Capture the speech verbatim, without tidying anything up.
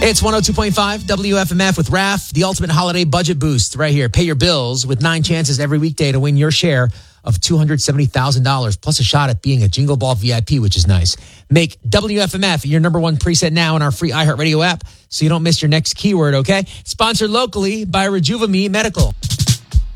It's one oh two point five W F M F with Raph, the ultimate holiday budget boost right here. Pay your bills with nine chances every weekday to win your share of two hundred seventy thousand dollars, plus a shot at being a Jingle Ball V I P, which is nice. Make W F M F your number one preset now in our free iHeartRadio app so you don't miss your next keyword, okay? Sponsored locally by Rejuvame Medical.